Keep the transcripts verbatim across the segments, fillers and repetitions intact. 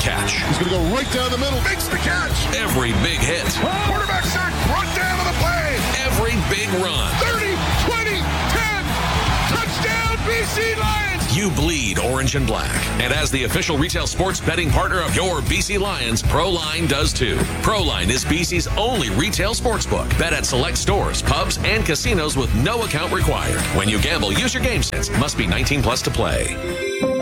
catch. He's going to go right down the middle. Makes the catch. Every big hit. Quarterback sack. Brought down to the play. Every big run. thirty, twenty, ten. Touchdown, B C Lions. You bleed orange and black. And as the official retail sports betting partner of your B C Lions, ProLine does too. ProLine is B C's only retail sportsbook. Bet at select stores, pubs, and casinos with no account required. When you gamble, use your game sense. Must be nineteen plus to play.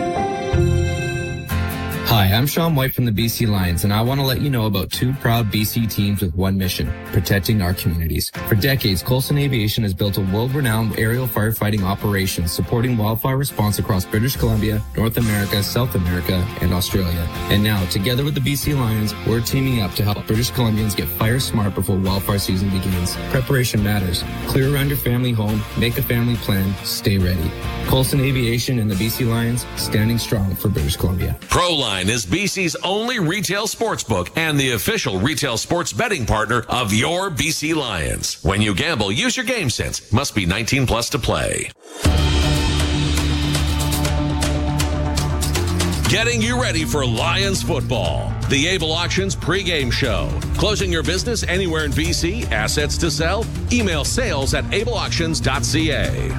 Hi, I'm Sean White from the B C Lions, and I want to let you know about two proud B C teams with one mission, protecting our communities. For decades, Coulson Aviation has built a world-renowned aerial firefighting operation supporting wildfire response across British Columbia, North America, South America, and Australia. And now, together with the B C Lions, we're teaming up to help British Columbians get fire smart before wildfire season begins. Preparation matters. Clear around your family home, make a family plan, stay ready. Coulson Aviation and the B C Lions, standing strong for British Columbia. ProLine is B C's only retail sportsbook and the official retail sports betting partner of your B C Lions. When you gamble, use your game sense. Must be nineteen plus to play. Getting you ready for Lions football. The Able Auctions pregame show. Closing your business anywhere in B C, assets to sell? Email sales at able auctions dot c a.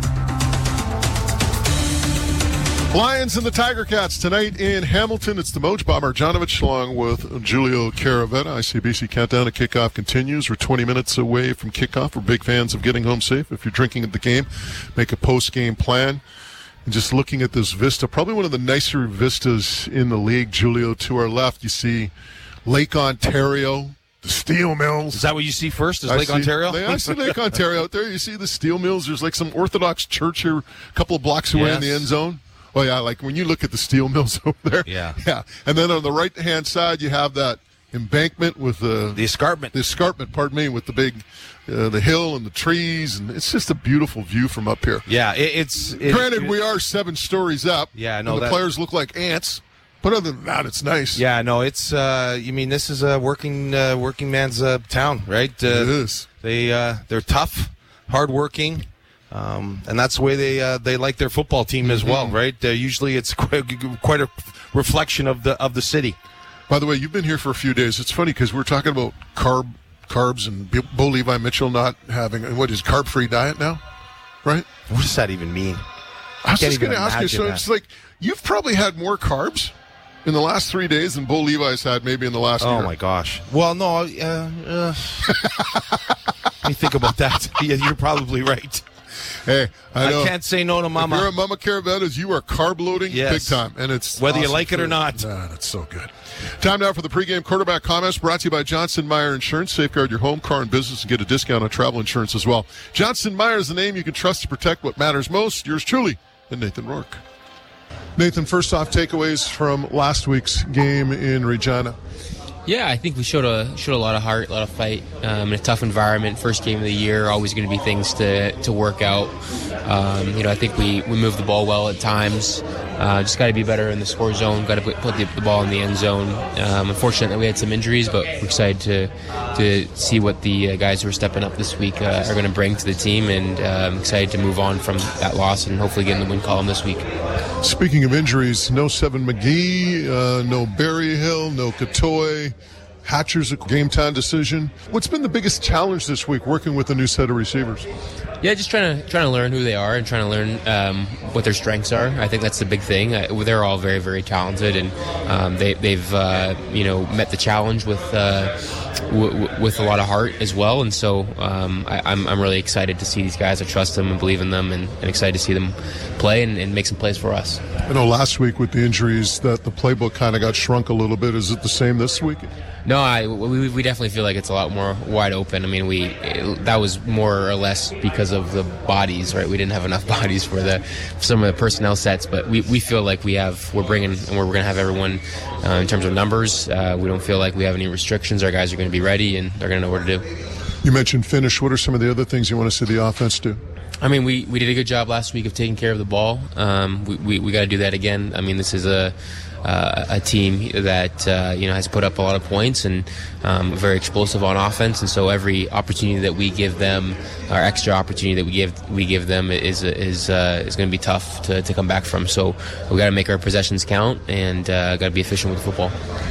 Lions and the Tiger Cats tonight in Hamilton. It's the Moj Bob Marjanovic along with Julio Caravetta. I C B C countdown to kickoff continues. We're twenty minutes away from kickoff. We're big fans of getting home safe. If you're drinking at the game, make a post-game plan. And just looking at this vista, probably one of the nicer vistas in the league, Julio. To our left, you see Lake Ontario, the steel mills. Is that what you see first, is I Lake see, Ontario? I see Lake Ontario out there. You see the steel mills. There's like some Orthodox church here a couple of blocks away Yes. in the end zone. Oh, yeah, like when you look at the steel mills over there. Yeah. Yeah. And then on the right-hand side, you have that embankment with the... The escarpment. The escarpment, pardon me, with the big, uh, the hill and the trees. And it's just a beautiful view from up here. Yeah, it, it's... It, Granted, it, we are seven stories up. Yeah, I know and the that. players look like ants. But other than that, it's nice. Yeah, no, it's... Uh, you mean, this is a working uh, working man's uh, town, right? Uh, It is. They, uh, they're tough, hardworking. Um, and that's the way they uh, they like their football team as well, right? Uh, usually, it's quite, quite a reflection of the of the city. By the way, you've been here for a few days. It's funny because we're talking about carb carbs and Bo Levi Mitchell not having what is carb-free diet now, right? What does that even mean? I was can't just going to even ask you. So imagine it's that. like you've probably had more carbs in the last three days than Bo Levi's had maybe in the last Oh year. my gosh! Well, no, uh, uh, let me think about that. Yeah, you're probably right. Hey, I, know. I can't say no to If Mama. you're a Mama Caravetta's, you are carb loading Yes. big time, and it's Whether you awesome like it or food. not. Ah, that's so good. Time now for the pregame quarterback comments brought to you by Johnson Meyer Insurance. Safeguard your home, car, and business and get a discount on travel insurance as well. Johnson Meyer is the name you can trust to protect what matters most. Yours truly, and Nathan Rourke. Nathan, first off, takeaways from last week's game in Regina. Yeah, I think we showed a showed a lot of heart, a lot of fight um, in a tough environment. First game of the year, always going to be things to, to work out. Um, you know, I think we, we moved the ball well at times. Uh, just got to be better in the score zone. Got to put, put the, the ball in the end zone. Um, unfortunately, we had some injuries, but we're excited to to see what the uh, guys who are stepping up this week uh, are going to bring to the team, and um, excited to move on from that loss and hopefully get in the win column this week. Speaking of injuries, no Seven McGee, uh, no Berryhill, no Katoy. Hatcher's a game-time decision. What's been the biggest challenge this week working with a new set of receivers? Yeah, just trying to trying to learn who they are and trying to learn um, what their strengths are. I think that's the big thing. Uh, they're all very, very talented, and um, they, they've uh, you know met the challenge with uh, w- w- with a lot of heart as well. And so um, I, I'm I'm really excited to see these guys. I trust them and believe in them, and, and excited to see them play and, and make some plays for us. I know last week with the injuries that the playbook kind of got shrunk a little bit. Is it the same this week? No, I, we, we definitely feel like it's a lot more wide open. I mean, we it, that was more or less because of the bodies, right? We didn't have enough bodies for the for some of the personnel sets, but we, we feel like we have we're bringing and we're going to have everyone uh, in terms of numbers. Uh, we don't feel like we have any restrictions. Our guys are going to be ready and they're going to know what to do. You mentioned finish. What are some of the other things you want to see the offense do? I mean, we, we did a good job last week of taking care of the ball. Um, we we, we got to do that again. I mean, this is a uh, a team that uh, you know has put up a lot of points and um, very explosive on offense, and so every opportunity that we give them, our extra opportunity that we give we give them is is uh, is going to be tough to, to come back from. So we got to make our possessions count and uh, got to be efficient with the football.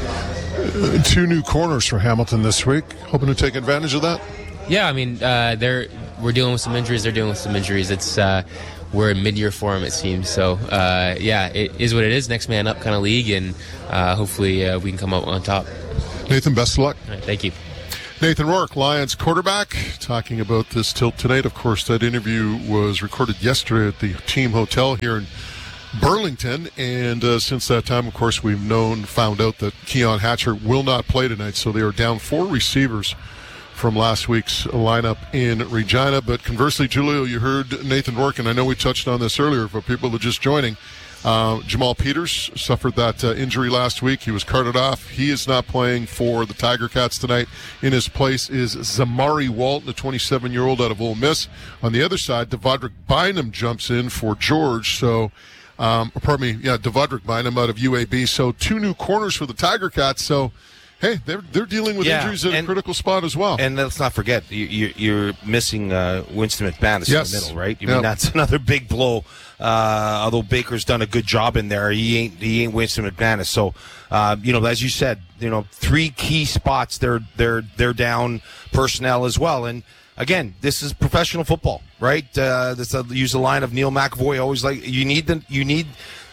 Uh, two new corners for Hamilton this week. Hoping to take advantage of that? Yeah, I mean, uh, they're we're dealing with some injuries. They're dealing with some injuries. It's uh, we're in mid-year form, it seems. So, uh, yeah, it is what it is. Next man up kind of league, and uh, hopefully uh, we can come out on top. Nathan, best of luck. All right, thank you. Nathan Rourke, Lions quarterback, talking about this tilt tonight. Of course, that interview was recorded yesterday at the Team Hotel here in Burlington, and uh, since that time, of course, we've known, found out that Keon Hatcher will not play tonight, so they are down four receivers from last week's lineup in Regina. But conversely, Julio, you heard Nathan Rourke, and I know we touched on this earlier for people who are just joining. Uh, Jamal Peters suffered that uh, injury last week. He was carted off. He is not playing for the Tiger Cats tonight. In his place is Zamari Walton, the twenty-seven-year-old out of Ole Miss. On the other side, Devondrick Bynum jumps in for George, so... Um, pardon me, yeah, Devondrick Bynum out of U A B. So two new corners for the Tiger Cats. So, hey, they're they're dealing with yeah, injuries at and, a critical spot as well. And let's not forget, you, you, you're missing uh, Winston McManus yes. in the middle, right? I yep. mean, that's another big blow. Uh, although Baker's done a good job in there, he ain't he ain't Winston McManus. So, uh, you know, as you said, you know, three key spots they're they're they're down personnel as well. And again, this is professional football, right? Uh, this uh, use the line of Neil McAvoy always like you need the you need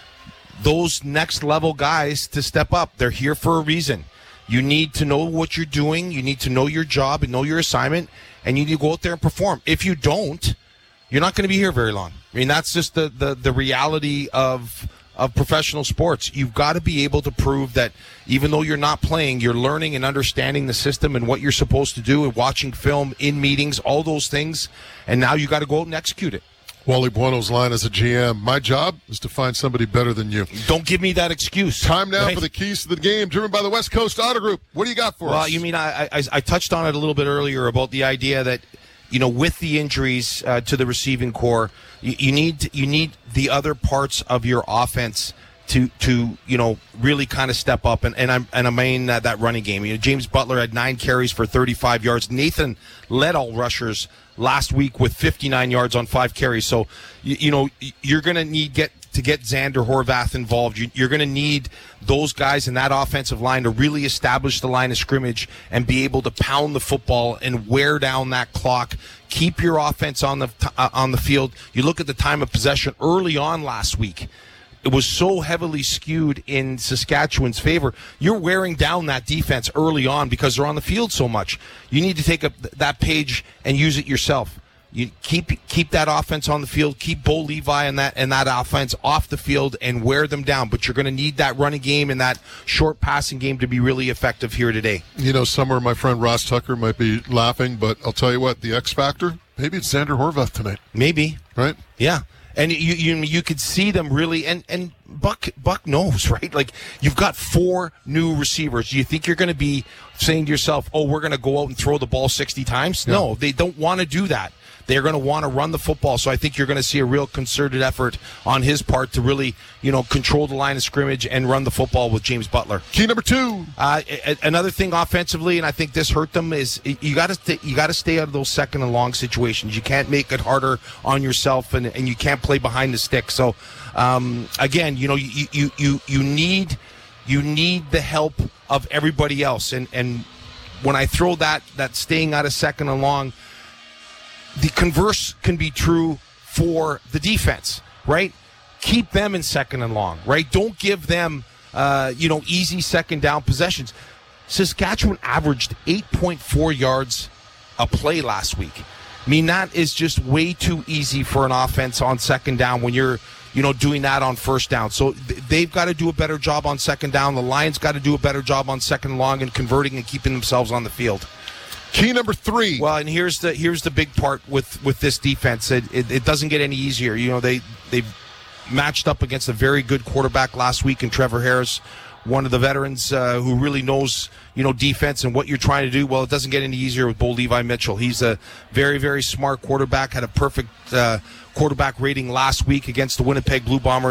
those next level guys to step up. They're here for a reason. You need to know what you're doing. You need to know your job and know your assignment, and you need to go out there and perform. If you don't, you're not going to be here very long. I mean, that's just the the, the reality of. of professional sports. You've got to be able to prove that even though you're not playing, you're learning and understanding the system and what you're supposed to do and watching film, in meetings, all those things, and now you got to go out and execute it. Wally Buono's line as a G M, my job is to find somebody better than you. Don't give me that excuse. Time now right? for the keys to the game, driven by the West Coast Auto Group. What do you got for well, us? Well, you mean, I, I, I touched on it a little bit earlier about the idea that, you know, with the injuries uh, to the receiving core, you, you need you need the other parts of your offense to to you know really kind of step up, and and I'm and I mean uh, that running game. You know, James Butler had nine carries for thirty-five yards. Nathan led all rushers last week with fifty-nine yards on five carries. So you, you know you're going to need get to get Xander Horvath involved. You, you're going to need those guys in that offensive line to really establish the line of scrimmage and be able to pound the football and wear down that clock. Keep your offense on the uh, on the field. You look at the time of possession early on last week. It was so heavily skewed in Saskatchewan's favor. You're wearing down that defense early on because they're on the field so much. You need to take a, that page and use it yourself. You keep keep that offense on the field, keep Bo Levi and that and that offense off the field and wear them down. But you're going to need that running game and that short passing game to be really effective here today. You know, somewhere my friend Ross Tucker might be laughing, but I'll tell you what, the X factor, maybe it's Xander Horvath tonight. Maybe. Right? Yeah. And you you you could see them really, and, and Buck Buck knows, right? Like, you've got four new receivers. Do you think you're going to be saying to yourself, oh, we're going to go out and throw the ball sixty times? Yeah. No, they don't want to do that. They're going to want to run the football. So I think you're going to see a real concerted effort on his part to really, you know, control the line of scrimmage and run the football with James Butler. Key number two. Uh, another thing offensively, and I think this hurt them, is you got to st- you got to stay out of those second and long situations. You can't make it harder on yourself, and, and you can't play behind the stick. So um, again, you know, you you you you need you need the help of everybody else, and and when I throw that that staying out of second and long. The converse can be true for the defense, right? Keep them in second and long, right? Don't give them, uh, you know, easy second down possessions. Saskatchewan averaged eight point four yards a play last week. I mean, that is just way too easy for an offense on second down when you're, you know, doing that on first down. So th- they've got to do a better job on second down. The Lions got to do a better job on second and long and converting and keeping themselves on the field. Key number three. Well, and here's the here's the big part with, with this defense. It, it, it doesn't get any easier. You know, they they matched up against a very good quarterback last week in Trevor Harris, one of the veterans uh, who really knows, you know, defense and what you're trying to do. Well, it doesn't get any easier with Bo Levi Mitchell. He's a very, very smart quarterback, had a perfect uh, quarterback rating last week against the Winnipeg Blue Bombers.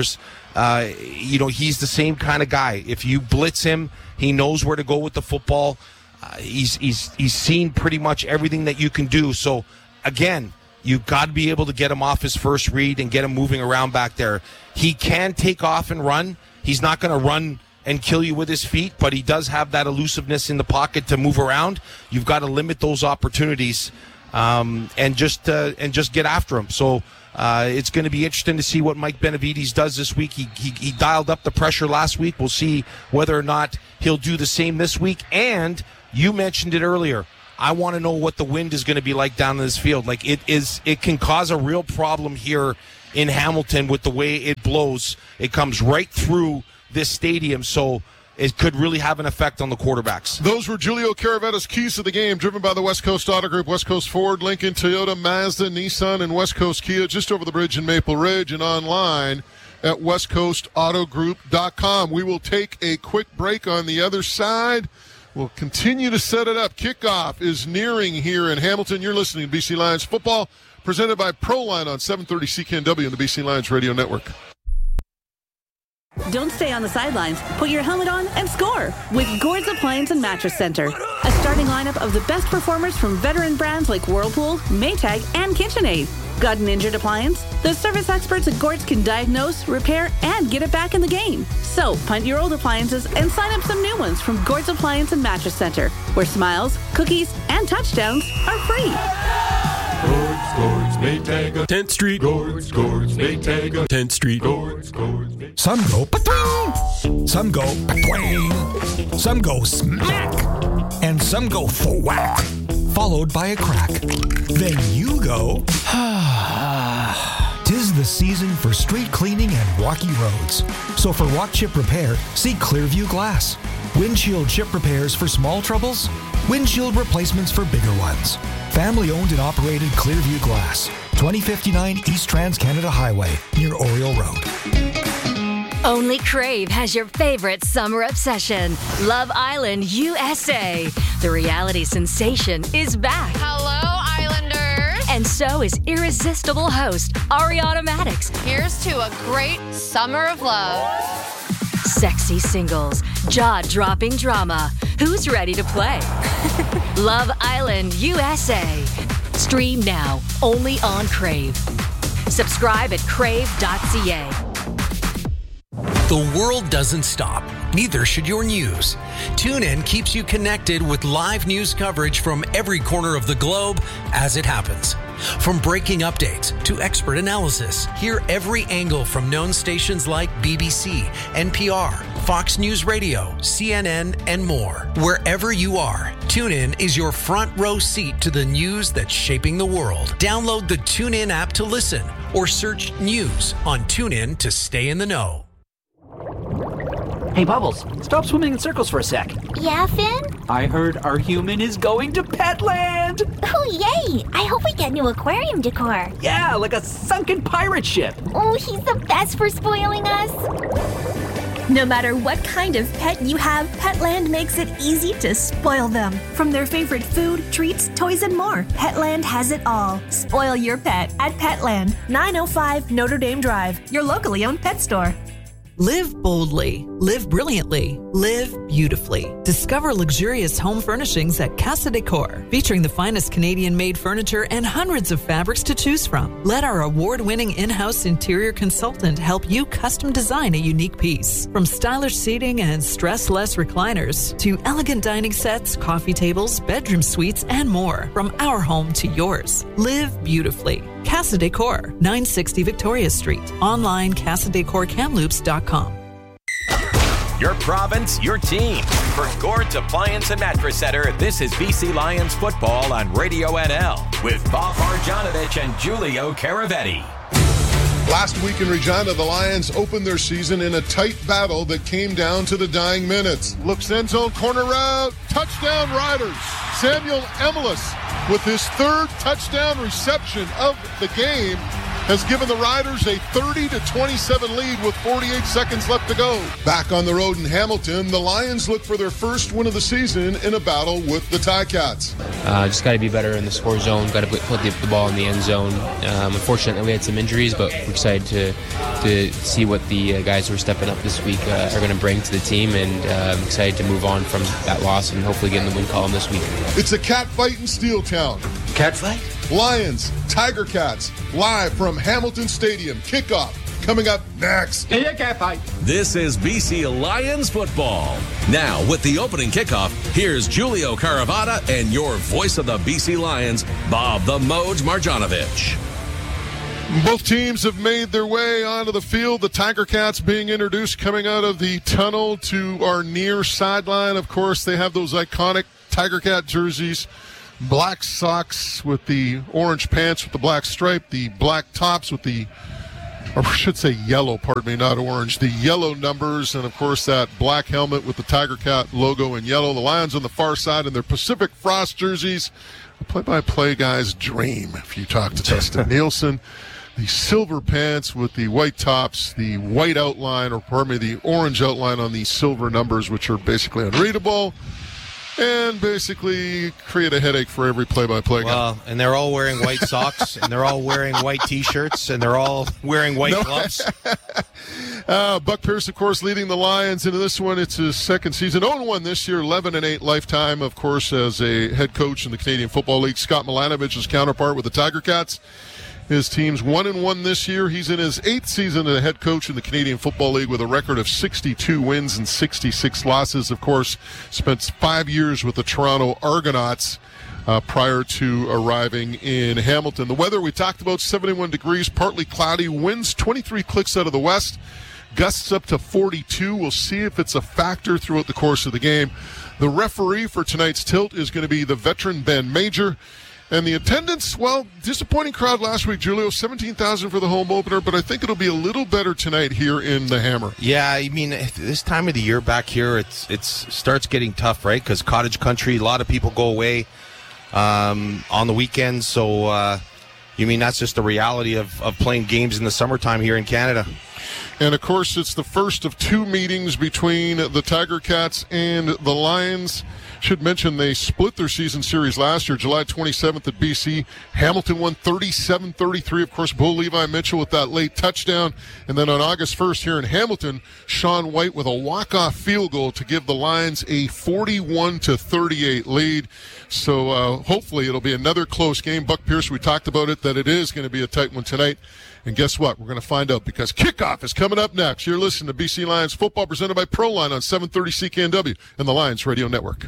uh, you know, he's the same kind of guy. If you blitz him, he knows where to go with the football. Uh, he's he's he's seen pretty much everything that you can do. So, again, you've got to be able to get him off his first read and get him moving around back there. He can take off and run. He's not going to run and kill you with his feet, but he does have that elusiveness in the pocket to move around. You've got to limit those opportunities um, and just uh, and just get after him. So uh, it's going to be interesting to see what Mike Benavides does this week. He, he he dialed up the pressure last week. We'll see whether or not he'll do the same this week. And you mentioned it earlier. I want to know what the wind is going to be like down in this field. Like it is, it can cause a real problem here in Hamilton with the way it blows. It comes right through this stadium, so it could really have an effect on the quarterbacks. Those were Julio Caravetta's keys to the game, driven by the West Coast Auto Group, West Coast Ford, Lincoln, Toyota, Mazda, Nissan, and West Coast Kia, just over the bridge in Maple Ridge, and online at west coast auto group dot com. We will take a quick break. On the other side, we'll continue to set it up. Kickoff is nearing here in Hamilton. You're listening to B C Lions Football, presented by Proline on seven thirty C K N W and the B C Lions Radio Network. Don't stay on the sidelines. Put your helmet on and score with Gord's Appliance and Mattress Center. A starting lineup of the best performers from veteran brands like Whirlpool, Maytag, and KitchenAid. Got an injured appliance? The service experts at Gord's can diagnose, repair, and get it back in the game. So, punt your old appliances and sign up some new ones from Gord's Appliance and Mattress Center, where smiles, cookies, and touchdowns are free. Gord's, Gord's, Maytag, tenth Street. Gord's, Gord's, Maytag, tenth Street. Gord's, Gord's, Maytag. Some go pa-twing, some go pa-twing, some go smack, and some go thwack, followed by a crack. Then you go, tis the season for street cleaning and rocky roads. So for walk chip repair, see Clearview Glass. Windshield chip repairs for small troubles, windshield replacements for bigger ones. Family owned and operated Clearview Glass, twenty fifty-nine East Trans-Canada Highway, near Oriole Road. Only Crave has your favorite summer obsession, Love Island U S A. The reality sensation is back. Hello, Islanders. And so is irresistible host Ariana Maddox. Here's to a great summer of love. Sexy singles, jaw-dropping drama. Who's ready to play? Love Island U S A. Stream now, only on Crave. Subscribe at crave dot c a. The world doesn't stop. Neither should your news. TuneIn keeps you connected with live news coverage from every corner of the globe as it happens. From breaking updates to expert analysis, hear every angle from known stations like B B C, N P R, Fox News Radio, C N N, and more. Wherever you are, TuneIn is your front row seat to the news that's shaping the world. Download the TuneIn app to listen or search news on TuneIn to stay in the know. Hey, Bubbles, stop swimming in circles for a sec. Yeah, Finn? I heard our human is going to Petland! Oh, yay! I hope we get new aquarium decor. Yeah, like a sunken pirate ship. Oh, he's the best for spoiling us. No matter what kind of pet you have, Petland makes it easy to spoil them. From their favorite food, treats, toys, and more, Petland has it all. Spoil your pet at Petland, nine oh five Notre Dame Drive, your locally owned pet store. Live boldly, live brilliantly, live beautifully. Discover luxurious home furnishings at Casa Decor, featuring the finest Canadian-made furniture and hundreds of fabrics to choose from. Let our award-winning in-house interior consultant help you custom design a unique piece. From stylish seating and stress-less recliners to elegant dining sets, coffee tables, bedroom suites, and more. From our home to yours. Live beautifully. Casa Decor, nine sixty Victoria Street. Online, casa decor kamloops dot com. Your province, your team. For Gord's Appliance and Mattress Center, this is B C Lions football on Radio N L with Bob Marjanovic and Giulio Caravetti. Last week in Regina, the Lions opened their season in a tight battle that came down to the dying minutes. Looks end zone, corner route, touchdown Riders. Samuel Emelis with his third touchdown reception of the game has given the Riders a thirty to twenty-seven lead with forty-eight seconds left to go. Back on the road in Hamilton, the Lions look for their first win of the season in a battle with the Ticats. Uh, just got to be better in the score zone, got to put the, the ball in the end zone. Um, unfortunately, we had some injuries, but we're excited to to see what the uh, guys who are stepping up this week uh, are going to bring to the team, and uh, I'm excited to move on from that loss and hopefully get in the win column this week. It's a cat fight in Steeltown. Cat fight? Lions, Tiger Cats, live from Hamilton Stadium. Kickoff coming up next. Yeah, cat fight. This is B C Lions football. Now, with the opening kickoff, here's Julio Caravata and your voice of the B C Lions, Bob the Moj Marjanovic. Both teams have made their way onto the field. The Tiger Cats being introduced coming out of the tunnel to our near sideline. Of course, they have those iconic Tiger Cat jerseys, black socks with the orange pants with the black stripe, the black tops with the, or I should say yellow, pardon me, not orange, the yellow numbers, and of course that black helmet with the Tiger Cat logo in yellow. The Lions on the far side in their Pacific Frost jerseys. A play-by-play guy's dream, if you talk to Dustin Nielsen. The silver pants with the white tops, the white outline, or pardon me, the orange outline on the silver numbers, which are basically unreadable, and basically create a headache for every play-by-play guy. Well, and they're all wearing white socks, and they're all wearing white T-shirts, and they're all wearing white no. gloves. uh, Buck Pierce, of course, leading the Lions into this one. It's his second season. oh and one this year, eleven and eight lifetime, of course, as a head coach in the Canadian Football League. Scott Milanovich's counterpart with the Tiger Cats. His team's one and one this year. He's in his eighth season as a head coach in the Canadian Football League with a record of sixty-two wins and sixty-six losses. Of course, spent five years with the Toronto Argonauts uh, prior to arriving in Hamilton. The weather we talked about, seventy-one degrees, partly cloudy, winds twenty-three clicks out of the west, gusts up to forty-two. We'll see if it's a factor throughout the course of the game. The referee for tonight's tilt is going to be the veteran Ben Major. And the attendance, well, disappointing crowd last week, Julio, seventeen thousand for the home opener, but I think it'll be a little better tonight here in the Hammer. Yeah, I mean, this time of the year back here, it's it's starts getting tough, right? Because cottage country, a lot of people go away um, on the weekends. So, uh, you mean that's just the reality of, of playing games in the summertime here in Canada. And, of course, it's the first of two meetings between the Tiger Cats and the Lions. Should mention they split their season series last year, July twenty-seventh at B C. Hamilton won thirty-seven thirty-three. Of course, Bo Levi Mitchell with that late touchdown. And then on August first here in Hamilton, Sean White with a walk-off field goal to give the Lions a forty-one to thirty-eight lead. So uh, hopefully it'll be another close game. Buck Pierce, we talked about it, that it is going to be a tight one tonight. And guess what? We're going to find out because kickoff is coming up next. You're listening to B C Lions football presented by Proline on seven thirty C K N W and the Lions Radio Network.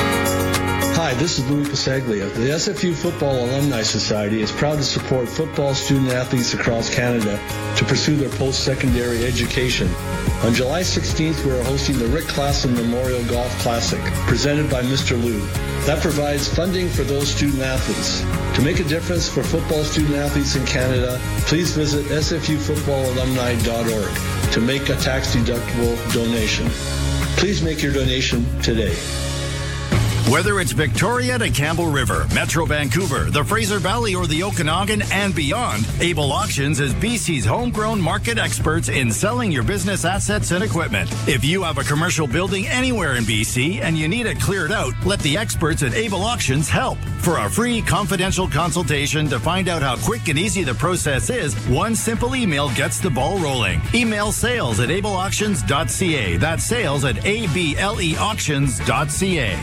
Hi, this is Louis Pasaglia. The S F U Football Alumni Society is proud to support football student-athletes across Canada to pursue their post-secondary education. On July sixteenth, we are hosting the Rick Klassen Memorial Golf Classic, presented by Mister Lou. That provides funding for those student-athletes. To make a difference for football student-athletes in Canada, please visit s f u football alumni dot org to make a tax-deductible donation. Please make your donation today. Whether it's Victoria to Campbell River, Metro Vancouver, the Fraser Valley, or the Okanagan and beyond, Able Auctions is B C's homegrown market experts in selling your business assets and equipment. If you have a commercial building anywhere in B C and you need it cleared out, let the experts at Able Auctions help. For a free confidential consultation to find out how quick and easy the process is, one simple email gets the ball rolling. Email sales at able auctions dot c a. That's sales at a b l e auctions dot c a.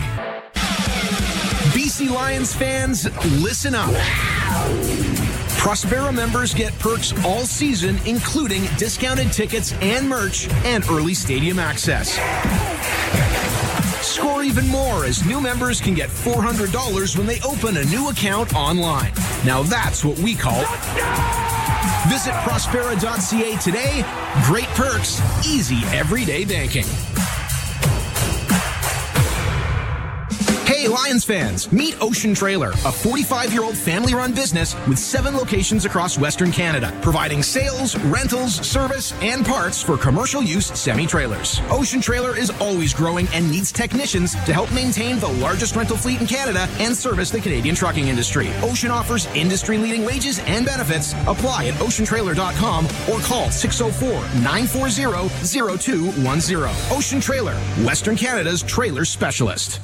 B C Lions fans, listen up. Prospera members get perks all season, including discounted tickets and merch and early stadium access. Score even more as new members can get four hundred dollars when they open a new account online. Now that's what we call Visit prospera dot c a today. Great perks, easy everyday banking. Hey, Lions fans, meet Ocean Trailer, a forty-five-year-old family-run business with seven locations across Western Canada, providing sales, rentals, service, and parts for commercial use semi-trailers. Ocean Trailer is always growing and needs technicians to help maintain the largest rental fleet in Canada and service the Canadian trucking industry. Ocean offers industry-leading wages and benefits. Apply at ocean trailer dot com or call six oh four, nine four zero, zero two one zero. Ocean Trailer, Western Canada's trailer specialist.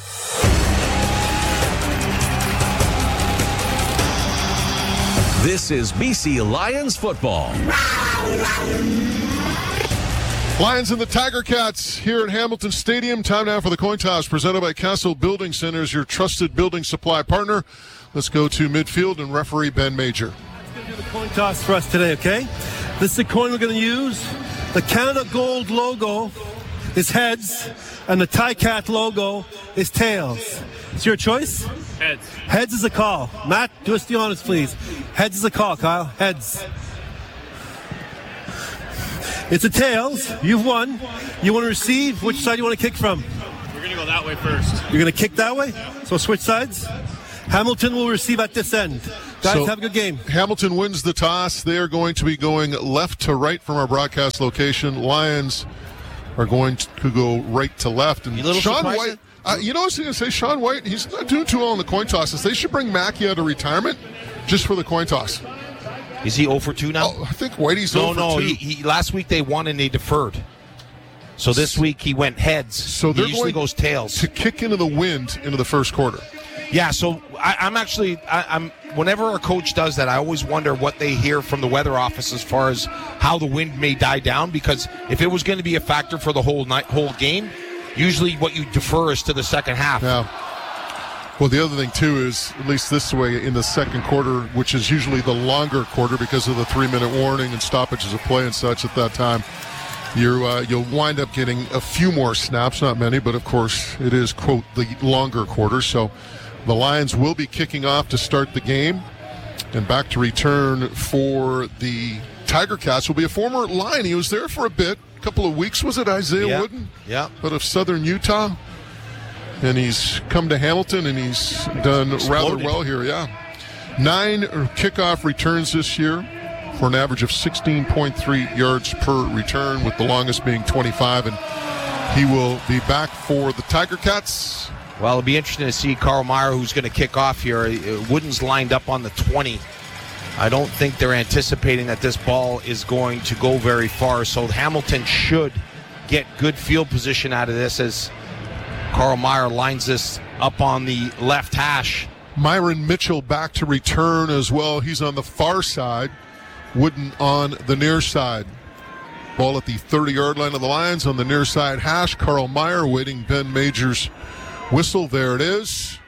This is B C Lions football. Lions and the Tiger Cats here at Hamilton Stadium. Time now for the coin toss presented by Castle Building Centers, your trusted building supply partner. Let's go to midfield and referee Ben Major. Let's go do the coin toss for us today, okay? This is the coin we're going to use. The Canada Gold logo is heads, and the Ticat logo is tails. It's your choice? Heads. Heads is a call. Matt, do us the honors, please. Heads is a call, Kyle. Heads. It's a tails. You've won. You want to receive? Which side do you want to kick from? We're going to go that way first. You're going to kick that way? So switch sides. Hamilton will receive at this end. Guys, so have a good game. Hamilton wins the toss. They are going to be going left to right from our broadcast location. Lions are going to go right to left. And Sean White, uh, you know what I was going to say? Sean White, he's not doing too well in the coin tosses. They should bring Mackey out of retirement just for the coin toss. Is he oh for two now? Oh, I think Whitey's no, oh for no, two. No, he, he, last week they won and they deferred. So this week he went heads. So he they're usually going goes tails. to kick into the wind into the first quarter. Yeah, so I, I'm actually, I, I'm. Whenever a coach does that, I always wonder what they hear from the weather office as far as how the wind may die down. Because if it was going to be a factor for the whole night, whole game, usually what you defer is to the second half. Yeah. Well, the other thing, too, is, at least this way, in the second quarter, which is usually the longer quarter because of the three-minute warning and stoppages of play and such at that time, you're, uh, you'll wind up getting a few more snaps, not many, but, of course, it is, quote, the longer quarter. So the Lions will be kicking off to start the game. And back to return for the Tiger Cats will be a former Lion. He was there for a bit, a couple of weeks, was it, Isaiah yeah. Wooden? Yeah. Out of Southern Utah. And he's come to Hamilton, and he's done Exploded. rather well here, yeah. Nine kickoff returns this year for an average of sixteen point three yards per return, with the longest being twenty-five. And he will be back for the Tiger Cats. Well, it'll be interesting to see Carl Meyer, who's going to kick off here. Wooden's lined up on the twenty. I don't think they're anticipating that this ball is going to go very far, so Hamilton should get good field position out of this as Carl Meyer lines this up on the left hash. Myron Mitchell back to return as well. He's on the far side. Wooden on the near side. Ball at the thirty-yard line of the Lions on the near side hash. Carl Meyer waiting Ben Major's whistle. There it is.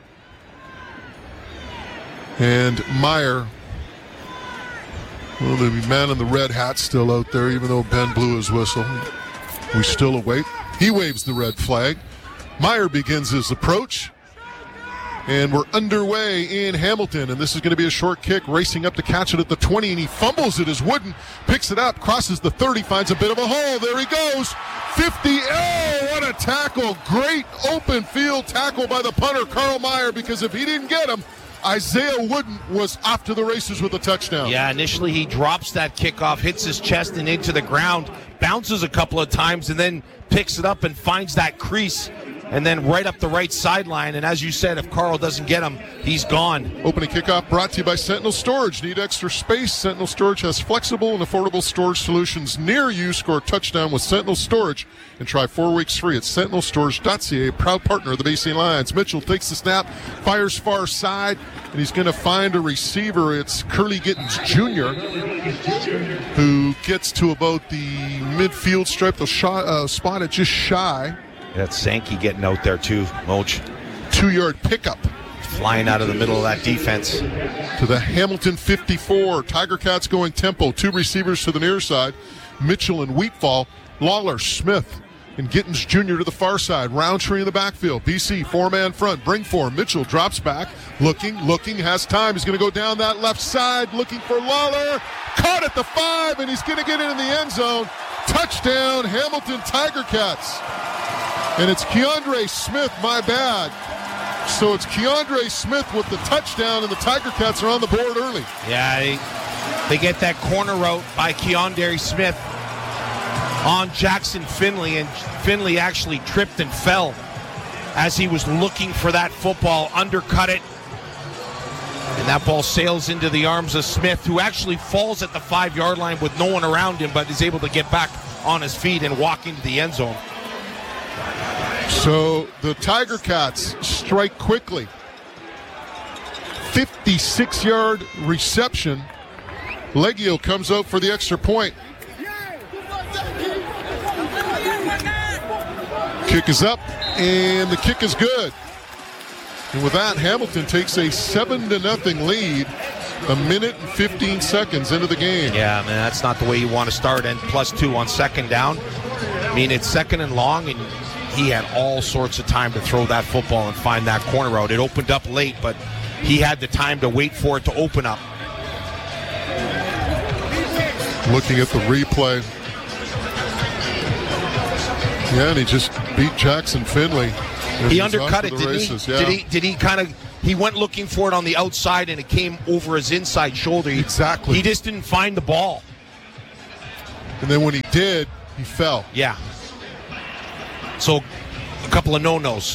And Meyer, well, the man in the red hat still out there, even though Ben blew his whistle. We still await. He waves the red flag. Meyer begins his approach, and we're underway in Hamilton, and this is going to be a short kick, racing up to catch it at the twenty, and he fumbles it as Wooden picks it up, crosses the thirty, finds a bit of a hole. There he goes. fifty. Oh, what a tackle. Great open field tackle by the punter, Carl Meyer, because if he didn't get him, Isaiah Wooden was off to the races with a touchdown. Yeah, initially he drops that kickoff, hits his chest and into the ground, bounces a couple of times, and then picks it up and finds that crease. And then right up the right sideline. And as you said, if Carl doesn't get him, he's gone. Opening kickoff brought to you by Sentinel Storage. Need extra space? Sentinel Storage has flexible and affordable storage solutions near you. Score a touchdown with Sentinel Storage and try four weeks free at sentinel storage dot c a, proud partner of the B C Lions. Mitchell takes the snap, fires far side, and he's going to find a receiver. It's Curly Gittins Junior, who gets to about the midfield stripe. The shot, uh, spot it just shy. That's Sankey getting out there too, Moach. Two-yard pickup. Flying out of the middle of that defense. To the Hamilton fifty-four. Tiger Cats going tempo. Two receivers to the near side. Mitchell and Wheatfall. Lawler, Smith, and Gittins Junior to the far side. Roundtree in the backfield. B C, four-man front. Bring four. Mitchell drops back. Looking, looking, has time. He's going to go down that left side. Looking for Lawler. Caught at the five, and he's going to get it in the end zone. Touchdown, Hamilton Tiger Cats. And it's Keandre Smith, my bad. So it's Keandre Smith with the touchdown, and the Tiger Cats are on the board early. Yeah, they, they get that corner route by Keandre Smith on Jackson Finley, and Finley actually tripped and fell as he was looking for that football, undercut it, and that ball sails into the arms of Smith, who actually falls at the five-yard line with no one around him, but is able to get back on his feet and walk into the end zone. So the Tiger Cats strike quickly. fifty-six-yard reception. Leggio comes out for the extra point. Kick is up, and the kick is good. And with that, Hamilton takes a seven to nothing lead a minute and fifteen seconds into the game. Yeah, man, that's not the way you want to start, and plus two on second down. I mean, it's second and long, and he had all sorts of time to throw that football and find that corner route. It opened up late, but he had the time to wait for it to open up. Looking at the replay. Yeah, and he just beat Jackson Finley. He undercut it, didn't he? Yeah. Did he? Did he kind of? He went looking for it on the outside, and it came over his inside shoulder. He, exactly. He just didn't find the ball. And then when he did, he fell. Yeah. So, a couple of no-nos.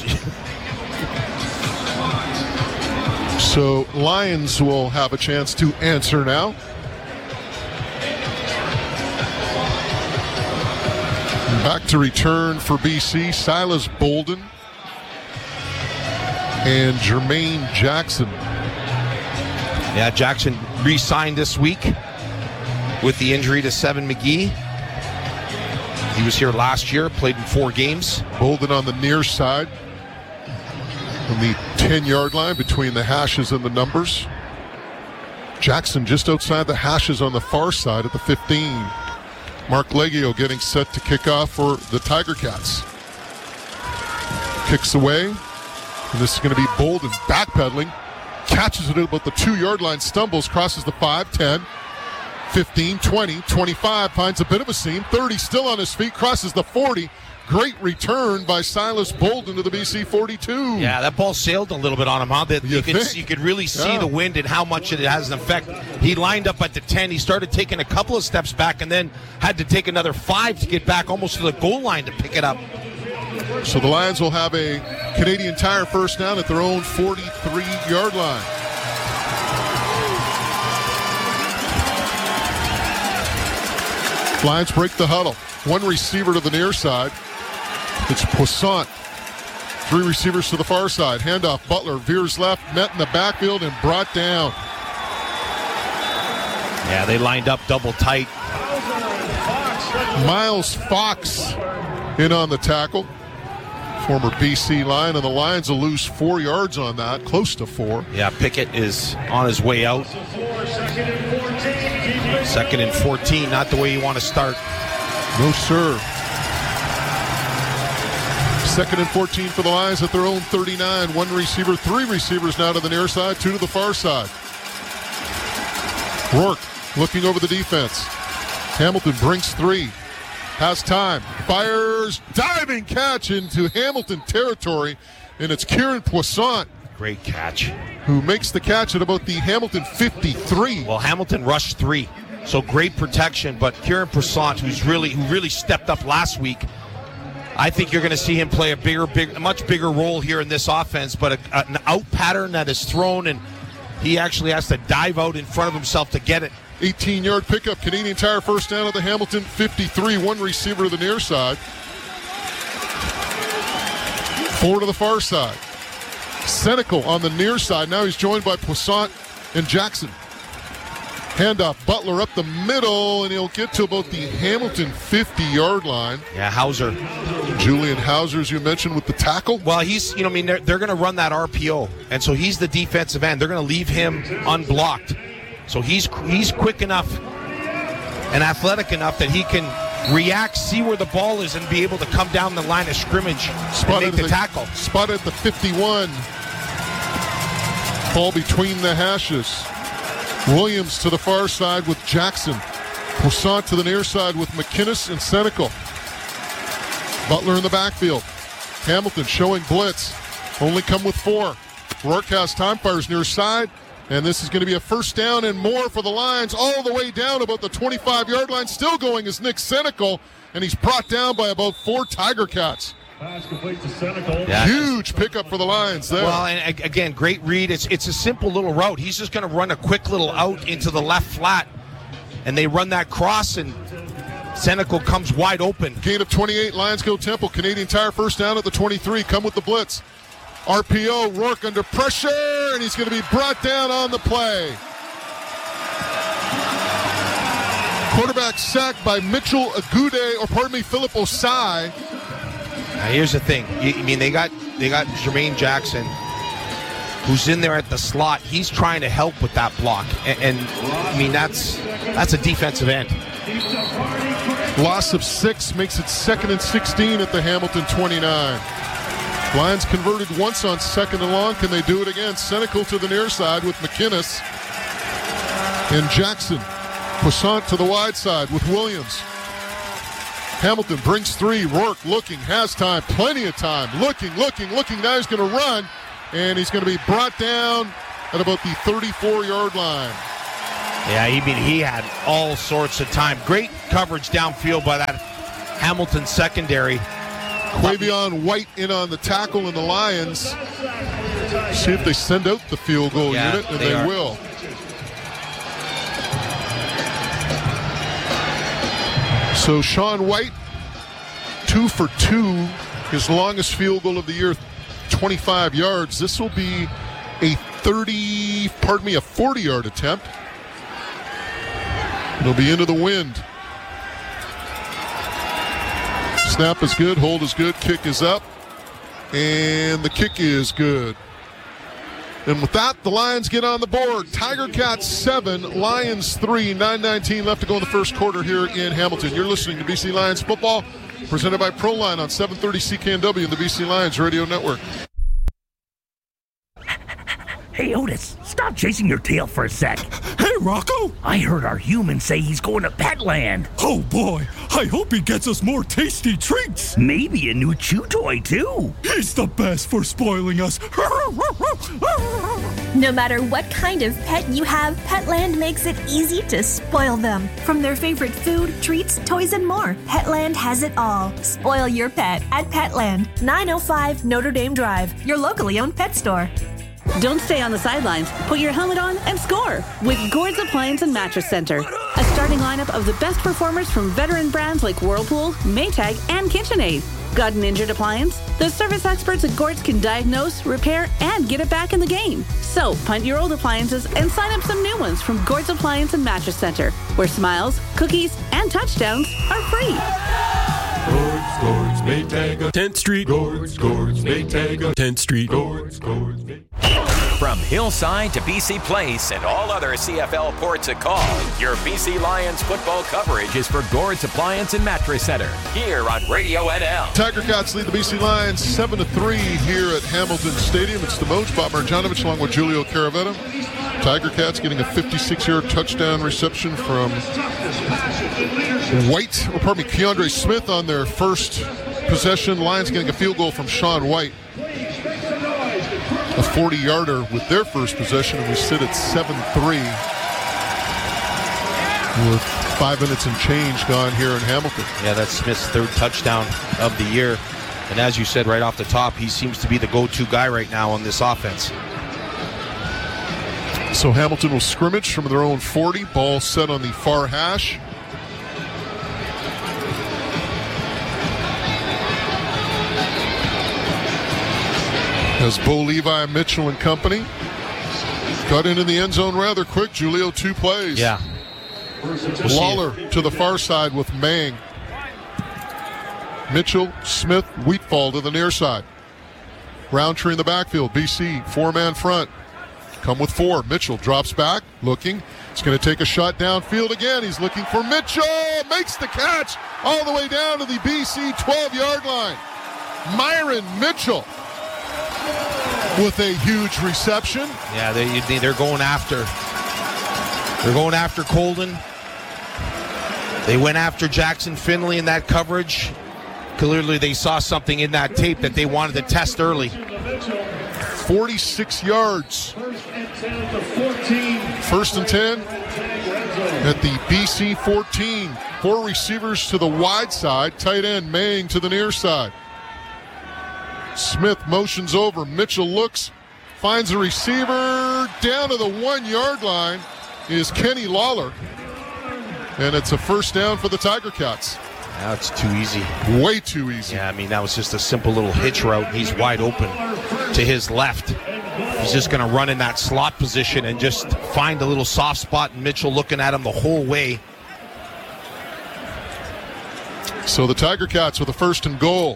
So, Lions will have a chance to answer now. Back to return for B C, Silas Bolden and Jermaine Jackson. Yeah, Jackson re-signed this week with the injury to Seven McGee. He was here last year, played in four games. Bolden on the near side, on the ten-yard line between the hashes and the numbers. Jackson just outside the hashes on the far side at the fifteen. Mark Leggio getting set to kick off for the Tiger Cats. Kicks away, and this is going to be Bolden backpedaling. Catches it at about the two-yard line, stumbles, crosses the five, ten, fifteen, twenty, twenty-five, finds a bit of a seam, thirty, still on his feet, crosses the forty. Great return by Silas Bolden to the B C forty-two. Yeah, that ball sailed a little bit on him, huh? That you, you, could, you could really see yeah. the wind and how much it has an effect. He lined up at the ten. He started taking a couple of steps back and then had to take another five to get back almost to the goal line to pick it up. So the Lions will have a Canadian Tire first down at their own forty-three-yard line. Lions break the huddle. One receiver to the near side. It's Poissant. Three receivers to the far side. Handoff. Butler veers left, met in the backfield, and brought down. Yeah, they lined up double tight. Miles Fox in on the tackle. Former B C Lion, and the Lions will lose four yards on that, close to four. Yeah, Pickett is on his way out. Second and fourteen, not the way you want to start. No, sir. Second and fourteen for the Lions at their own thirty-nine. One receiver, three receivers now to the near side, two to the far side. Rourke looking over the defense. Hamilton brings three. Has time. Fires. Diving catch into Hamilton territory. And it's Kieran Poissant. Great catch. Who makes the catch at about the Hamilton fifty-three. Well, Hamilton rushed three. So great protection, but Kieran Poissant, who's really who really stepped up last week, I think you're going to see him play a bigger, big, a much bigger role here in this offense. But a, a, an out pattern that is thrown, and he actually has to dive out in front of himself to get it. eighteen-yard pickup. Canadian Tire first down at the Hamilton fifty-three. One receiver to the near side. Four to the far side. Senecal on the near side. Now he's joined by Poissant and Jackson. Handoff, Butler up the middle, and he'll get to about the Hamilton fifty-yard line. Yeah, Hauser. Julian Hauser, as you mentioned, with the tackle. Well, he's, you know, I mean, they're, they're going to run that R P O, and so he's the defensive end. They're going to leave him unblocked. So he's he's quick enough and athletic enough that he can react, see where the ball is, and be able to come down the line of scrimmage Spotted and make the, the tackle. Spotted at the fifty-one. Ball between the hashes. Williams to the far side with Jackson. Poissant to the near side with McInnes and Senecal. Butler in the backfield. Hamilton showing blitz. Only come with four. Rourke has time, fires near side. And this is going to be a first down and more for the Lions, all the way down about the twenty-five-yard line. Still going is Nick Senecal, and he's brought down by about four Tiger Cats. Pass complete to Senecal. Yeah. Huge pickup for the Lions there. Well, and again, great read. It's it's a simple little route. He's just going to run a quick little out into the left flat, and they run that cross, and Senecal comes wide open. Gain of twenty-eight, Lions go Temple. Canadian Tire first down at the twenty-three. Come with the blitz. R P O, Rourke under pressure, and he's going to be brought down on the play. Quarterback sacked by Mitchell Agude, or pardon me, Philip Osai. Now here's the thing. I mean, they got they got Jermaine Jackson, who's in there at the slot. He's trying to help with that block, and, and I mean that's that's a defensive end. Loss of six makes it second and sixteen at the Hamilton twenty-nine. Lions converted once on second and long. Can they do it again? Senecal to the near side with McInnes. And Jackson. Poissant to the wide side with Williams. Hamilton brings three. Rourke looking, has time, plenty of time. Looking, looking, looking. Now he's going to run. And he's going to be brought down at about the thirty-four-yard line. Yeah, I mean, he had all sorts of time. Great coverage downfield by that Hamilton secondary. Quavion White in on the tackle, and the Lions see if they send out the field goal yeah, unit, and they, they are. will. So Sean White, two for two, his longest field goal of the year, twenty-five yards. This will be a thirty, pardon me, a forty-yard attempt. It'll be into the wind. Snap is good, hold is good, kick is up, and the kick is good. And with that, the Lions get on the board. Tiger Cats seven, Lions three, nine nineteen left to go in the first quarter here in Hamilton. You're listening to B C Lions football, presented by Proline on seven thirty C K N W and the B C Lions Radio Network. Hey, Otis, stop chasing your tail for a sec. Hey, Rocco! I heard our human say he's going to Petland. Oh, boy. I hope he gets us more tasty treats. Maybe a new chew toy, too. He's the best for spoiling us. No matter what kind of pet you have, Petland makes it easy to spoil them. From their favorite food, treats, toys, and more, Petland has it all. Spoil your pet at Petland, nine oh five Notre Dame Drive, your locally owned pet store. Don't stay on the sidelines. Put your helmet on and score with Gord's Appliance and Mattress Center. A starting lineup of the best performers from veteran brands like Whirlpool, Maytag, and KitchenAid. Got an injured appliance? The service experts at Gord's can diagnose, repair, and get it back in the game. So punt your old appliances and sign up some new ones from Gord's Appliance and Mattress Center, where smiles, cookies, and touchdowns are free. Gord's, Gord's, Maytag, tenth Street. Gord's, Gord's, Maytag, tenth Street. Gord's, Gord's, Maytag. From Hillside to B C Place and all other C F L ports of call, your B C Lions football coverage is for Gord's Appliance and Mattress Center, here on Radio N L. Tiger Cats lead the B C Lions seven to three here at Hamilton Stadium. It's the Moj, Bob Marjanovic, along with Julio Caravetta. Tiger Cats getting a fifty-six-yard touchdown reception from White, or pardon me, Keandre Smith on their first possession. Lions getting a field goal from Sean White. A forty-yarder with their first possession, and we sit at seven three with five minutes and change gone here in Hamilton. Yeah, that's Smith's third touchdown of the year. And as you said right off the top, he seems to be the go-to guy right now on this offense. So Hamilton will scrimmage from their own forty. Ball set on the far hash. As Bo Levi, Mitchell, and company got into the end zone rather quick. Julio, two plays. Yeah. We'll Lawler to the far side with Mang. Mitchell, Smith, Wheatfall to the near side. Roundtree in the backfield. B C, four-man front. Come with four. Mitchell drops back, looking. He's going to take a shot downfield again. He's looking for Mitchell. Makes the catch all the way down to the B C twelve-yard line. Myron Mitchell with a huge reception. Yeah, they, they're going after. They're going after Colden. They went after Jackson Finley in that coverage. Clearly they saw something in that tape that they wanted to test early. forty-six yards. First and ten at the B C fourteen. Four receivers to the wide side. Tight end Maying to the near side. Smith motions over. Mitchell looks, finds a receiver. Down to the one-yard line is Kenny Lawler. And it's a first down for the Tiger Cats. That's too easy. Way too easy. Yeah, I mean, that was just a simple little hitch route. He's wide open to his left. He's just going to run in that slot position and just find a little soft spot, and Mitchell looking at him the whole way. So the Tiger Cats with a first and goal.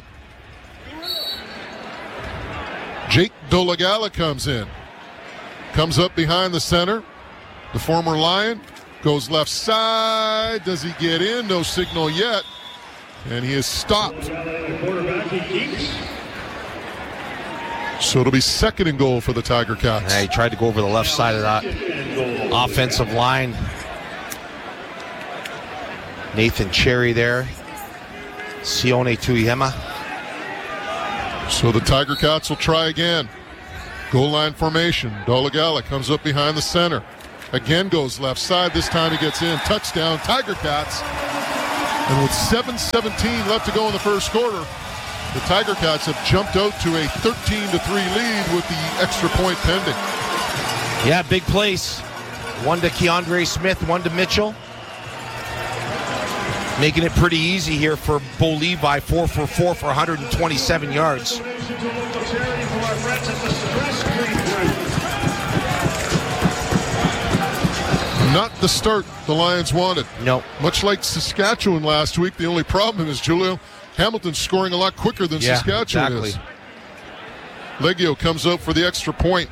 Jake Dolagala comes in. Comes up behind the center. The former Lion goes left side. Does he get in? No signal yet. And he is stopped. So it'll be second and goal for the Tiger Cats. Yeah, he tried to go over the left side of that offensive line. Nathan Cherry there. Sione Tuihema. So the Tiger Cats will try again. Goal line formation. Dolagala comes up behind the center. Again goes left side. This time he gets in. Touchdown, Tiger Cats. And with seven seventeen left to go in the first quarter, the Tiger Cats have jumped out to a thirteen to three lead with the extra point pending. Yeah, big place. One to Keandre Smith, one to Mitchell. Making it pretty easy here for Bo Levi, four for four for one hundred twenty-seven yards. Not the start the Lions wanted. No. Much like Saskatchewan last week, the only problem is, Julio, Hamilton's scoring a lot quicker than yeah, Saskatchewan exactly. is. Leggio comes out for the extra point.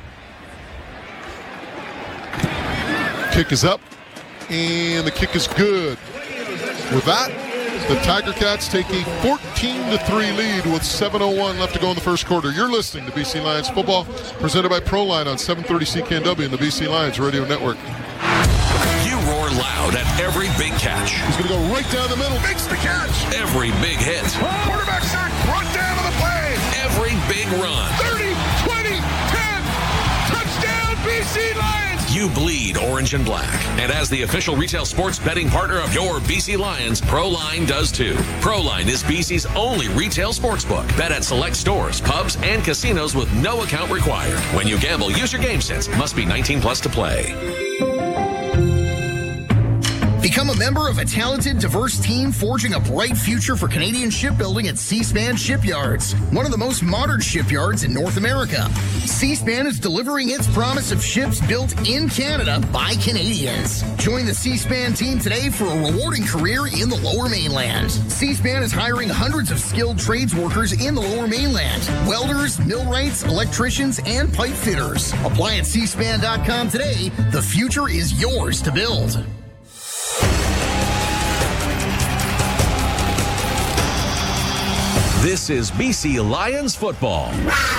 Kick is up, and the kick is good. With that, the Tiger Cats take a fourteen to three lead with seven oh one left to go in the first quarter. You're listening to B C Lions football, presented by Proline on seven thirty C K N W and the B C Lions Radio Network. You roar loud at every big catch. He's going to go right down the middle. Makes the catch. Every big hit. Quarterback sack brought down to the play. Every big run. thirty, twenty, ten. Touchdown, B C Lions. You bleed orange and black. And as the official retail sports betting partner of your B C Lions, Proline does too. Proline is B C's only retail sportsbook. Bet at select stores, pubs, and casinos with no account required. When you gamble, use your game sense. Must be nineteen plus to play. Become a member of a talented, diverse team forging a bright future for Canadian shipbuilding at Seaspan Shipyards, one of the most modern shipyards in North America. Seaspan is delivering its promise of ships built in Canada by Canadians. Join the Seaspan team today for a rewarding career in the Lower Mainland. Seaspan is hiring hundreds of skilled trades workers in the Lower Mainland: welders, millwrights, electricians, and pipe fitters. Apply at seaspan dot com today. The future is yours to build. This is B C Lions football.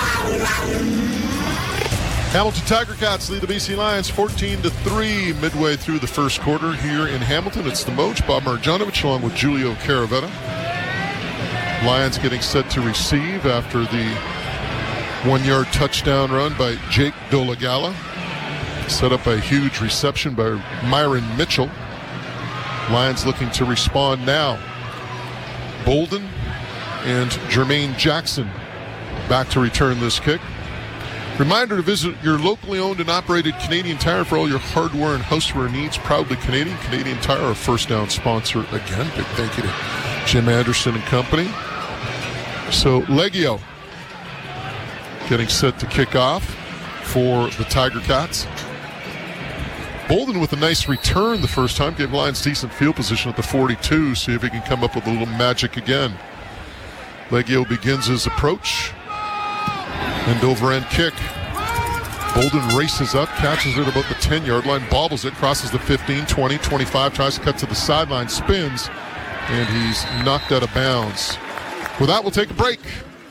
Hamilton Tiger Cats lead the B C Lions fourteen to three midway through the first quarter here in Hamilton. It's the Moj, Bob Marjanovic, along with Julio Caravetta. Lions getting set to receive after the one-yard touchdown run by Jake Dolagala. Set up a huge reception by Myron Mitchell. Lions looking to respond now. Bolden and Jermaine Jackson back to return this kick. Reminder to visit your locally owned and operated Canadian Tire for all your hardware and houseware needs. Proudly Canadian. Canadian Tire, our first down sponsor again. Big thank you to Jim Anderson and company. So Leggio getting set to kick off for the Tiger Cats. Bolden with a nice return the first time. Gave Lions decent field position at the forty-two. See if he can come up with a little magic again. Leggio begins his approach. End over end kick. Bolden races up, catches it about the ten-yard line, bobbles it, crosses the fifteen, twenty, twenty-five, tries to cut to the sideline, spins, and he's knocked out of bounds. With that, we'll take a break.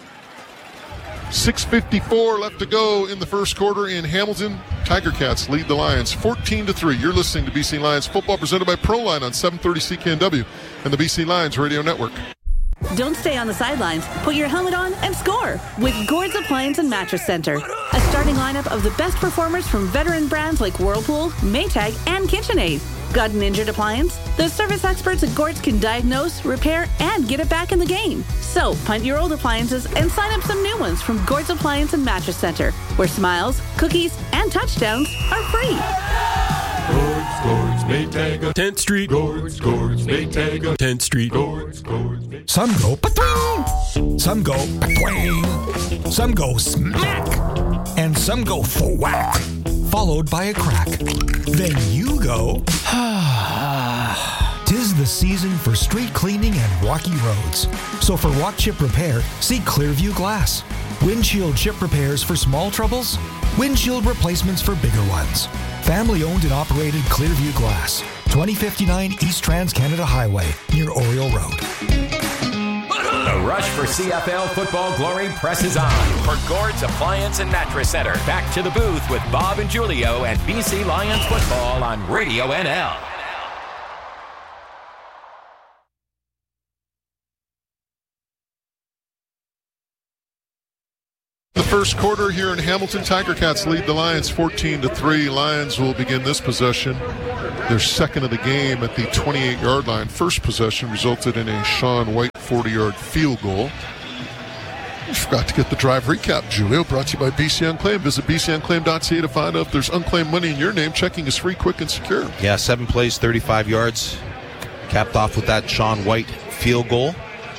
six fifty-four left to go in the first quarter in Hamilton. Tiger Cats lead the Lions fourteen to three. You're listening to B C Lions football presented by Proline on seven thirty C K N W and the B C Lions Radio Network. Don't stay on the sidelines. Put your helmet on and score with Gord's Appliance and Mattress Center. A starting lineup of the best performers from veteran brands like Whirlpool, Maytag, and KitchenAid. Got an injured appliance? The service experts at Gord's can diagnose, repair, and get it back in the game. So, punt your old appliances and sign up some new ones from Gord's Appliance and Mattress Center, where smiles, cookies, and touchdowns are free. Gord's, Gord's, Maytag, tenth Street. Gord's, Gord's, Maytag, tenth Street. Gord's, Gord's, Maytag. Some go patwing, some go patwang, some go smack, and some go thwack, followed by a crack. Then you go, tis the season for street cleaning and rocky roads. So for walk chip repair, see Clearview Glass. Windshield chip repairs for small troubles, windshield replacements for bigger ones. Family owned and operated Clearview Glass, twenty fifty-nine East Trans-Canada Highway, near Oriole Road. The rush for C F L football glory presses on for Gord's Appliance and Mattress Center. Back to the booth with Bob and Julio and B C Lions football on Radio N L. The first quarter here in Hamilton, Tiger Cats lead the Lions fourteen to three. Lions will begin this possession, their second of the game, at the twenty-eight-yard line. First possession resulted in a Sean White forty-yard field goal. You forgot to get the drive recap, Julio, brought to you by B C Unclaimed. Visit b c unclaimed dot c a to find out if there's unclaimed money in your name. Checking is free, quick, and secure. Yeah, seven plays, thirty-five yards. Capped off with that Sean White field goal.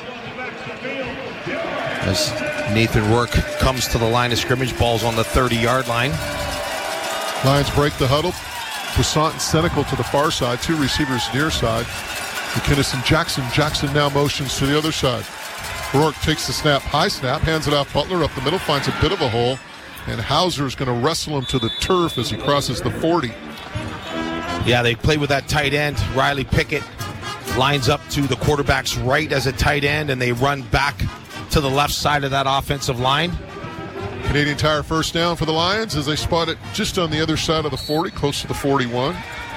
As Nathan Rourke comes to the line of scrimmage, ball's on the thirty-yard line. Lions break the huddle. Poussaint and Senecal to the far side, two receivers near side. McInnes and Jackson. Jackson now motions to the other side. Rourke takes the snap, high snap, hands it off Butler up the middle, finds a bit of a hole, and Hauser's going to wrestle him to the turf as he crosses the forty. Yeah, they play with that tight end. Riley Pickett lines up to the quarterback's right as a tight end, and they run back to the left side of that offensive line. Canadian Tire first down for the Lions as they spot it just on the other side of the forty, close to the forty-one.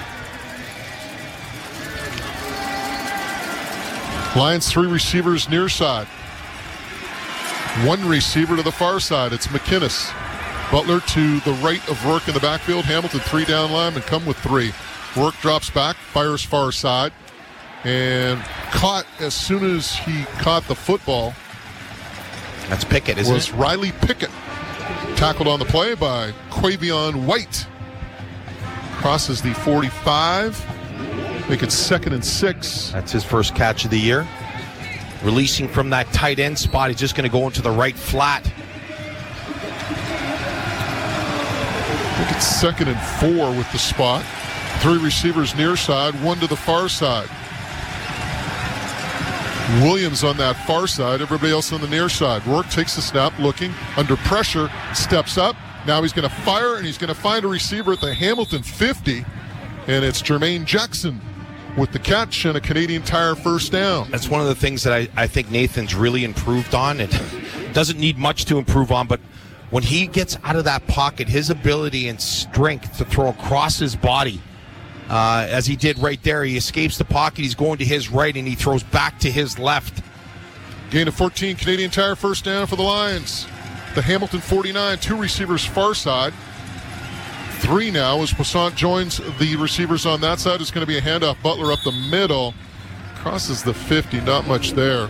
Lions three receivers near side. One receiver to the far side. It's McInnes. Butler to the right of Rourke in the backfield. Hamilton three down linemen come with three. Rourke drops back, fires far side, and caught as soon as he caught the football. That's Pickett, isn't was it? Was Riley Pickett. Tackled on the play by Quavion White. Crosses the forty-five. Make it second and six. That's his first catch of the year. Releasing from that tight end spot, he's just going to go into the right flat. Make it second and four with the spot. Three receivers near side, one to the far side. Williams on that far side, everybody else on the near side. Rourke takes the snap, looking, under pressure, steps up. Now he's going to fire, and he's going to find a receiver at the Hamilton fifty, and it's Jermaine Jackson with the catch and a Canadian Tire first down. That's one of the things that I, I think Nathan's really improved on. It doesn't need much to improve on, but when he gets out of that pocket, his ability and strength to throw across his body, Uh, as he did right there. He escapes the pocket, he's going to his right, and he throws back to his left. Gain of fourteen, Canadian Tire first down for the Lions. The Hamilton forty-nine, two receivers far side. Three now as Poussaint joins the receivers on that side. It's going to be a handoff. Butler up the middle. Crosses the fifty, not much there.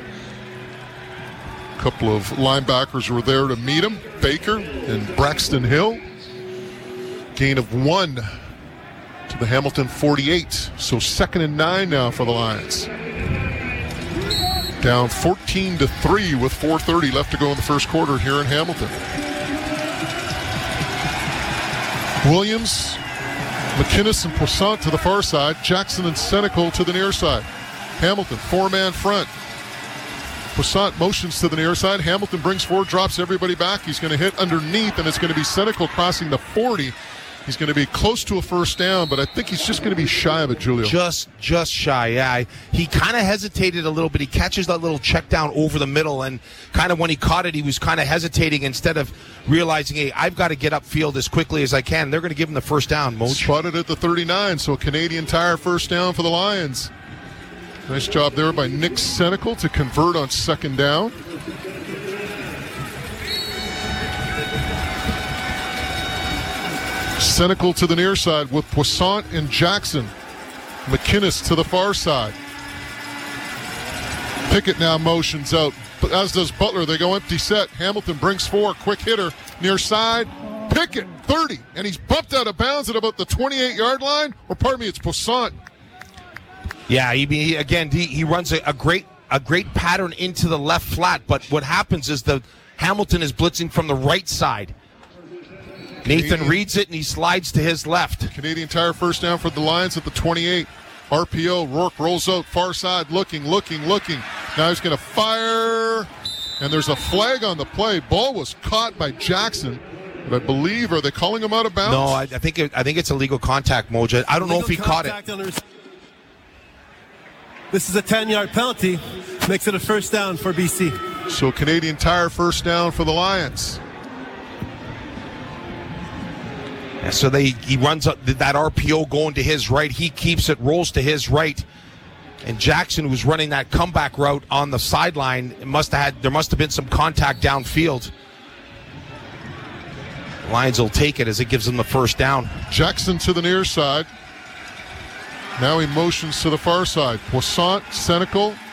A couple of linebackers were there to meet him. Baker and Braxton Hill. Gain of one to the Hamilton forty-eight. So second and nine now for the Lions. Down fourteen to three with four thirty left to go in the first quarter here in Hamilton. Williams, McInnes, and Poussaint to the far side. Jackson and Senecal to the near side. Hamilton, four-man front. Poussaint motions to the near side. Hamilton brings forward, drops everybody back. He's going to hit underneath, and it's going to be Senecal crossing the forty. He's going to be close to a first down, but I think he's just going to be shy of it, Julio. Just just shy, yeah. He kind of hesitated a little bit. He catches that little check down over the middle, and kind of when he caught it, he was kind of hesitating instead of realizing, hey, I've got to get upfield as quickly as I can. They're going to give him the first down, Moj. Spotted at the thirty-nine, so a Canadian Tire first down for the Lions. Nice job there by Nick Senecal to convert on second down. Senecal to the near side with Poissant and Jackson. McInnes to the far side. Pickett now motions out, but as does Butler. They go empty set. Hamilton brings four. Quick hitter near side. Pickett, thirty, and he's bumped out of bounds at about the twenty-eight-yard line. Or pardon me, it's Poissant. Yeah, he, he again he, he runs a, a great a great pattern into the left flat, but what happens is the Hamilton is blitzing from the right side. Nathan Canadian, reads it and he slides to his left. Canadian Tire first down for the Lions at the twenty-eight. R P O, Rourke rolls out far side, looking, looking, looking. Now he's going to fire, and there's a flag on the play. Ball was caught by Jackson, but I believe, are they calling him out of bounds? No, I, I think it, I think it's illegal contact, Moja. I don't illegal know if he caught it. The, this is a ten-yard penalty. Makes it a first down for B C. So Canadian Tire first down for the Lions. So they he runs up that R P O going to his right. He keeps it, rolls to his right. And Jackson, who's running that comeback route on the sideline, must have had there must have been some contact downfield. Lions will take it as it gives them the first down. Jackson to the near side. Now he motions to the far side. Poissant, Senecal,